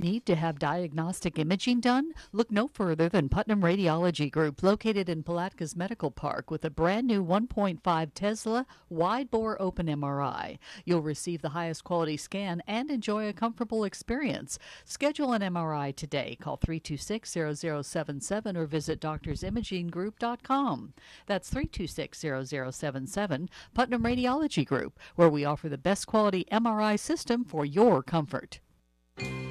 Need to have diagnostic imaging done? Look no further than Putnam Radiology Group, located in Palatkas Medical Park, with a brand new 1.5 Tesla wide-bore open MRI. You'll receive the highest quality scan and enjoy a comfortable experience. Schedule an MRI today. Call 326-0077 or visit doctorsimaging.group.com. That's 326-0077, Putnam Radiology Group, where we offer the best quality MRI system for your comfort.